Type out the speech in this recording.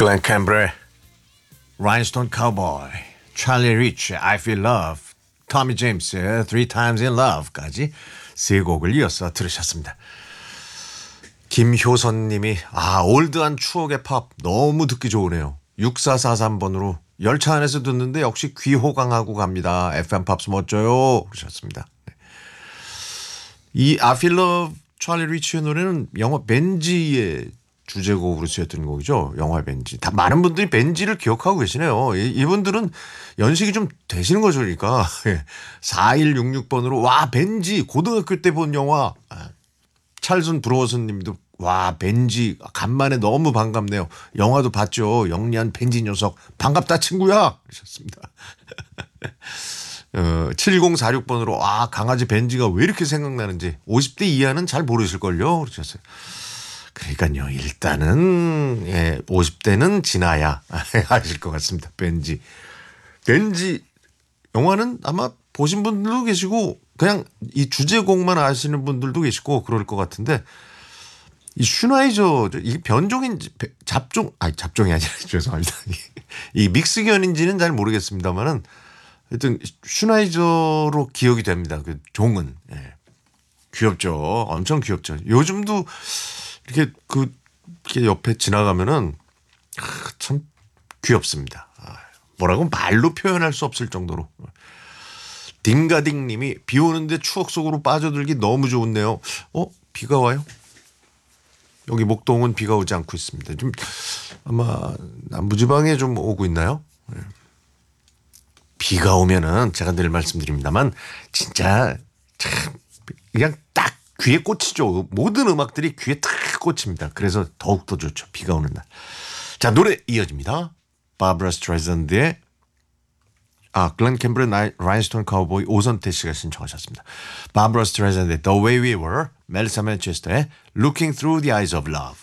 글렌 캠브레, 라인스톤 카우보이, 찰리 리치, I Feel Love, 토미 제임스의 Three Times in Love까지 세 곡을 이어서 들으셨습니다. 김효선님이 올드한 추억의 팝 너무 듣기 좋으네요. 6443번으로 열차 안에서 듣는데 역시 귀 호강하고 갑니다. FM 팝스 멋져요 그러셨습니다. 네. 이 I Feel Love 찰리 리치의 노래는 영화 벤지의 주제곡으로 쓰였던 곡이죠. 영화 벤지. 다 많은 분들이 벤지를 기억하고 계시네요. 이분들은 연식이 좀 되시는 거죠. 그러니까 4166번으로 와 벤지 고등학교 때 본 영화. 찰슨 브로슨 님도 와 벤지 간만에 너무 반갑네요. 영화도 봤죠. 영리한 벤지 녀석 반갑다 친구야 그러셨습니다. 7046번으로 강아지 벤지가 왜 이렇게 생각나는지 50대 이하는 잘 모르실걸요 그러셨어요. 그러니까요. 일단은 50대는 지나야 아실 것 같습니다. 벤지 영화는 아마 보신 분들도 계시고 그냥 이 주제곡만 아시는 분들도 계시고 그럴 것 같은데 이 슈나이저 이 변종인지 잡종이 아니라 죄송합니다. 이 믹스견인지는 잘 모르겠습니다만은 하여튼 슈나이저로 기억이 됩니다. 그 종은 귀엽죠. 엄청 귀엽죠. 요즘도 이렇게 이렇게 옆에 지나가면은 참 귀엽습니다. 뭐라고 말로 표현할 수 없을 정도로. 딩가딩 님이 비 오는데 추억 속으로 빠져들기 너무 좋은데요. 비가 와요? 여기 목동은 비가 오지 않고 있습니다. 좀 아마 남부지방에 좀 오고 있나요? 비가 오면은 제가 늘 말씀드립니다만 진짜 참 그냥 딱 귀에 꽂히죠. 모든 음악들이 귀에 탁 꽂힙니다. 그래서 더욱더 좋죠. 비가 오는 날. 자 노래 이어집니다. 바브라 스트라이샌드의 글렌 캠브레 라인스톤 카우보이 오선태 씨가 신청하셨습니다. 바브라 스트라이샌드의 The Way We Were, 멜리사 맨체스터의 Looking Through the Eyes of Love.